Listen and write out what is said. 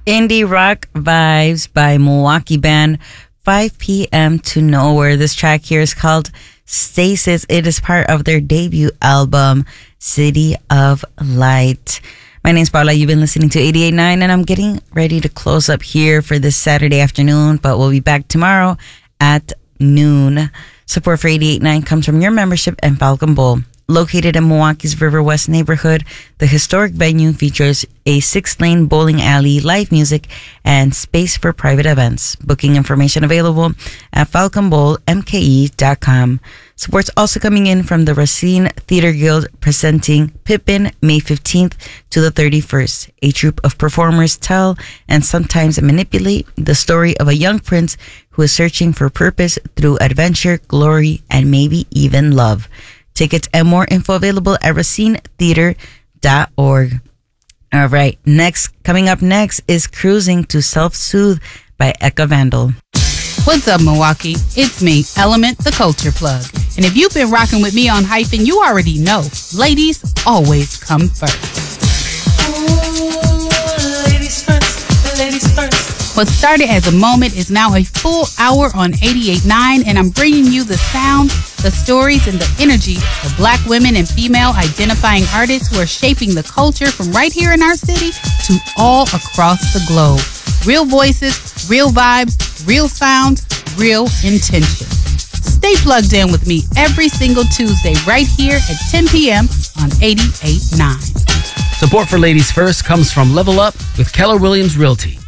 Indie rock vibes by Milwaukee band 5 p.m. to Nowhere. This track here is called Stasis. It is part of their debut album, City of Light. My name's Paula. You've been listening to 88.9, and I'm getting ready to close up here for this Saturday afternoon, but we'll be back tomorrow at noon. Support for 88.9 comes from your membership and Falcon Bowl. Located in Milwaukee's River West neighborhood, the historic venue features a 6-lane bowling alley, live music, and space for private events. Booking information available at falconbowlmke.com. Support's also coming in from the Racine Theater Guild, presenting Pippin May 15th to the 31st. A troupe of performers tell and sometimes manipulate the story of a young prince who is searching for purpose through adventure, glory, and maybe even love. Tickets and more info available at racinetheater.org. All right, coming up next is Cruising to Self-Soothe by Eka Vandal. What's up, Milwaukee? It's me, Element, the Culture Plug. And if you've been rocking with me on Hyphen, you already know, ladies always come first. Ooh, ladies first, ladies first. What started as a moment is now a full hour on 88.9, and I'm bringing you the sounds, the stories, and the energy of Black women and female identifying artists who are shaping the culture from right here in our city to all across the globe. Real voices, real vibes, real sounds, real intention. Stay plugged in with me every single Tuesday right here at 10 p.m. on 88.9. Support for Ladies First comes from Level Up with Keller Williams Realty.